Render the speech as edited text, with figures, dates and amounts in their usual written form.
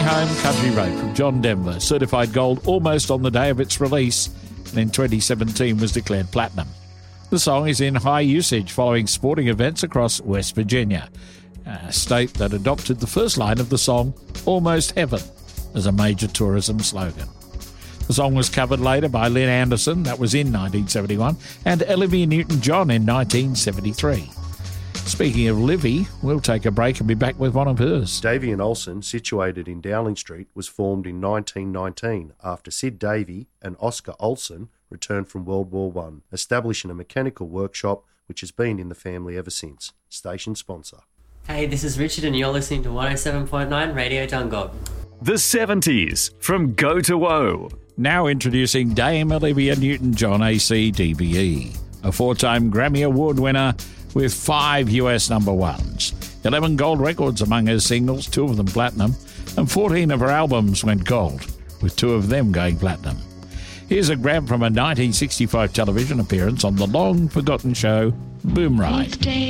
Home Country Road from John Denver, certified gold almost on the day of its release, and in 2017 was declared platinum. The song is in high usage following sporting events across West Virginia, a state that adopted the first line of the song, Almost Heaven, as a major tourism slogan. The song was covered later by Lynn Anderson, that was in 1971, and Olivia Newton-John in 1973. Speaking of Livy, we'll take a break and be back with one of hers. Davey and Olsen, situated in Dowling Street, was formed in 1919 after Sid Davey and Oscar Olsen returned from World War I, establishing a mechanical workshop which has been in the family ever since. Station sponsor. Hey, this is Richard and you're listening to 107.9 Radio Dungog. The 70s from Go to Woe. Now introducing Dame Olivia Newton-John ACDBE, a 4-time Grammy Award winner with 5 US number ones, 11 gold records among her singles, 2 of them platinum, and 14 of her albums went gold, with 2 of them going platinum. Here's a grab from a 1965 television appearance on the long-forgotten show Boom Ride.